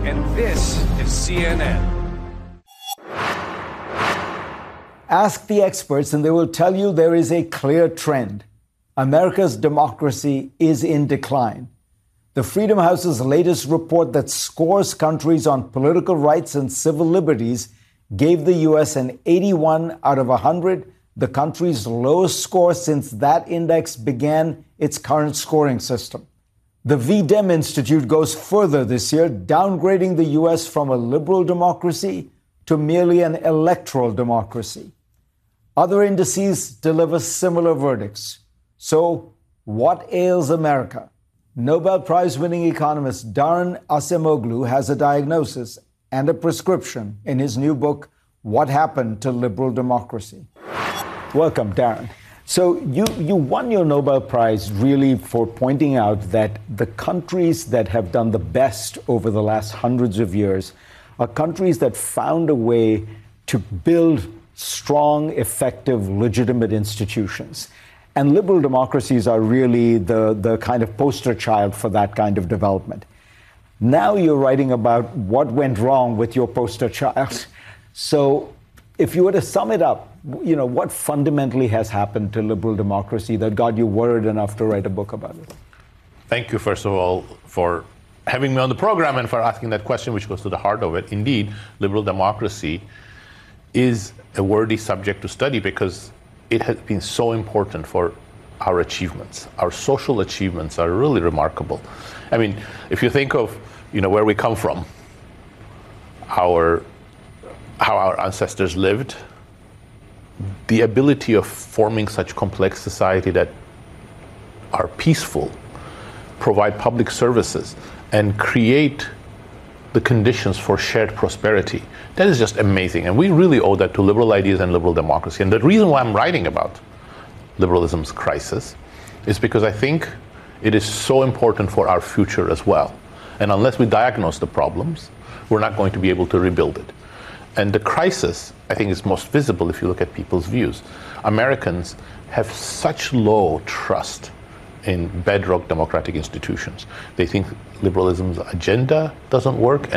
and this is CNN. Ask the experts and they will tell you there is a clear trend. America's democracy is in decline. The Freedom House's latest report that scores countries on political rights and civil liberties gave the U.S. an 81 out of 100, the country's lowest score since that index began its current scoring system. The V-Dem Institute goes further this year, downgrading the U.S. from a liberal democracy to merely an electoral democracy. Other indices deliver similar verdicts. So, what ails America? Nobel Prize-winning economist Daron Acemoglu has a diagnosis and a prescription in his new book, What Happened to Liberal Democracy. Welcome, Daron. So you won your Nobel Prize really for pointing out that the countries that have done the best over the last hundreds of years are countries that found a way to build strong, effective, legitimate institutions. And liberal democracies are really the kind of poster child for that kind of development. Now you're writing about what went wrong with your poster child. So if you were to sum it up, what fundamentally has happened to liberal democracy that got you worried enough to write a book about it? Thank you, first of all, for having me on the program and for asking that question, which goes to the heart of it. Indeed, liberal democracy is a worthy subject to study because it has been so important for our achievements. Our social achievements are really remarkable. I mean, if you think of, where we come from, how our ancestors lived, the ability of forming such complex society that are peaceful, provide public services, and create the conditions for shared prosperity. That is just amazing. And we really owe that to liberal ideas and liberal democracy. And the reason why I'm writing about liberalism's crisis is because I think it is so important for our future as well. And unless we diagnose the problems, we're not going to be able to rebuild it. And the crisis, I think, is most visible if you look at people's views. Americans have such low trust in bedrock democratic institutions. They think liberalism's agenda doesn't work,